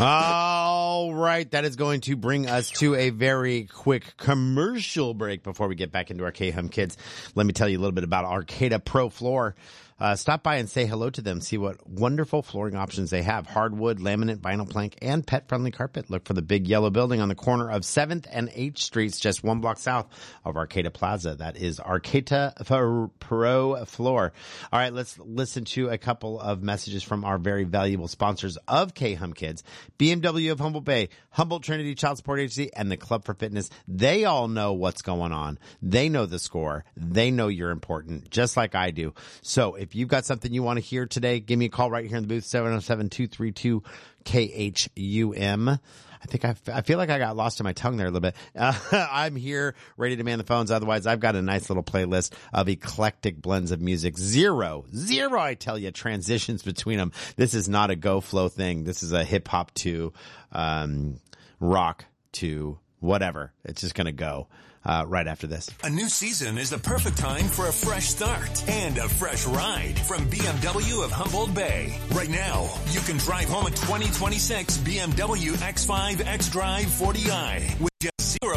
All right, that is going to bring us to a very quick commercial break before we get back into our K-Hum Kids. Let me tell you a little bit about Arcata Pro Floor. Stop by and say hello to them. See what wonderful flooring options they have. Hardwood, laminate, vinyl plank, and pet-friendly carpet. Look for the big yellow building on the corner of 7th and 8th Streets, just 1 block south of Arcata Plaza. That is Arcata Pro Floor. All right, let's listen to a couple of messages from our very valuable sponsors of K-Hum Kids. BMW of Humboldt Bay, Humboldt Trinity Child Support Agency, and the Club for Fitness. They all know what's going on. They know the score. They know you're important, just like I do. So if you've got something you want to hear today, give me a call right here in the booth, 707-232-KHUM. I feel like I got lost in my tongue there a little bit. I'm here ready to man the phones. Otherwise, I've got a nice little playlist of eclectic blends of music. Zero, I tell you, transitions between them. This is not a go flow thing. This is a hip hop to rock to whatever. It's just going to go. Right after this. A new season is the perfect time for a fresh start and a fresh ride from BMW of Humboldt Bay. Right now, you can drive home a 2026 BMW X5 xDrive 40i with just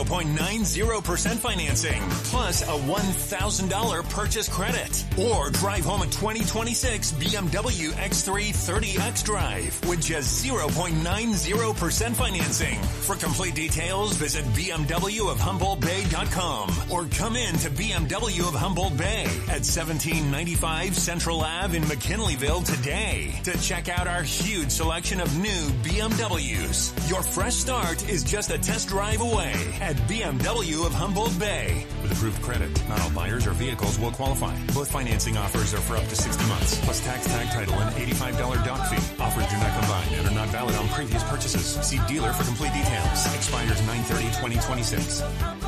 0.90% financing plus a $1,000 purchase credit. Or drive home a 2026 BMW X3 30 xDrive with just 0.90% financing. For complete details, visit BMWofHumboldtBay.com or come in to BMW of Humboldt Bay at 1795 Central Ave in McKinleyville today to check out our huge selection of new BMWs. Your fresh start is just a test drive away at BMW of Humboldt Bay. With approved credit, not all buyers or vehicles will qualify. Both financing offers are for up to 60 months, plus tax, tag, title, and $85 doc fee. Offers do not combine and are not valid on previous purchases. See dealer for complete details. Expires 9/30/2026.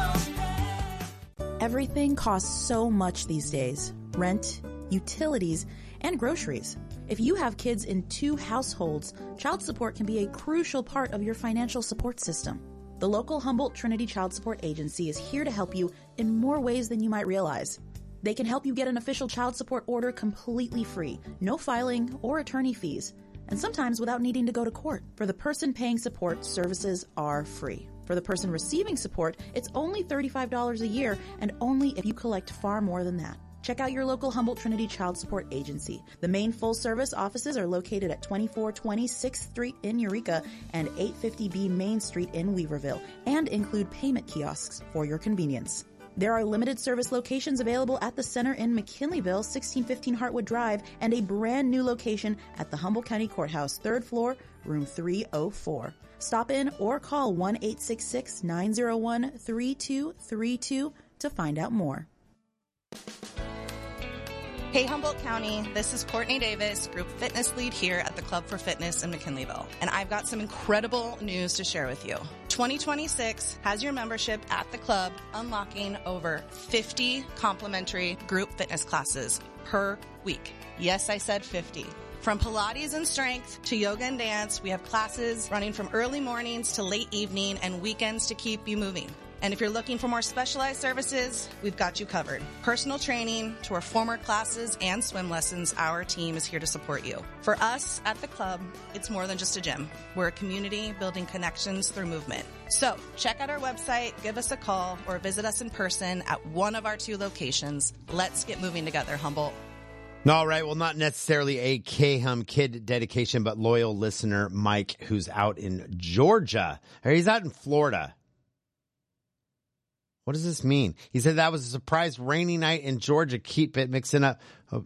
Everything costs so much these days. Rent, utilities, and groceries. If you have kids in 2 households, child support can be a crucial part of your financial support system. The local Humboldt Trinity Child Support Agency is here to help you in more ways than you might realize. They can help you get an official child support order completely free, no filing or attorney fees, and sometimes without needing to go to court. For the person paying support, services are free. For the person receiving support, it's only $35 a year and only if you collect far more than that. Check out your local Humboldt Trinity Child Support Agency. The main full-service offices are located at 2420 6th Street in Eureka and 850B Main Street in Weaverville and include payment kiosks for your convenience. There are limited service locations available at the center in McKinleyville, 1615 Hartwood Drive, and a brand new location at the Humboldt County Courthouse, 3rd floor, room 304. Stop in or call 1-866-901-3232 to find out more. Hey Humboldt County, this is Courtney Davis, Group Fitness Lead here at the Club for Fitness in McKinleyville. And I've got some incredible news to share with you. 2026 has your membership at the club unlocking over 50 complimentary group fitness classes per week. Yes, I said 50. From Pilates and strength to yoga and dance, we have classes running from early mornings to late evening and weekends to keep you moving. And if you're looking for more specialized services, we've got you covered. Personal training to our former classes and swim lessons, our team is here to support you. For us at the club, it's more than just a gym. We're a community building connections through movement. So check out our website, give us a call, or visit us in person at one of our 2 locations. Let's get moving together, Humboldt. All right. Well, not necessarily a K-Hum Kid dedication, but loyal listener Mike, who's out in Georgia. Or he's out in Florida. What does this mean? He said that was a surprise rainy night in Georgia. Keep it mixing up. Oh,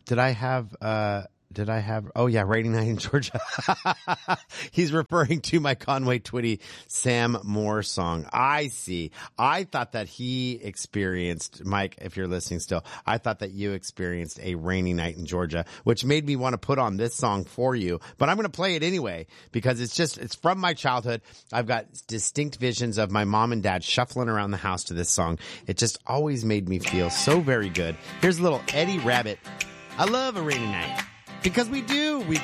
oh yeah, rainy night in Georgia. He's referring to my Conway Twitty Sam Moore song. I see. I thought that he experienced, Mike, if you're listening still, I thought that you experienced a rainy night in Georgia, which made me want to put on this song for you. But I'm going to play it anyway because it's from my childhood. I've got distinct visions of my mom and dad shuffling around the house to this song. It just always made me feel so very good. Here's a little Eddie Rabbit. I love a rainy night. Because we do. We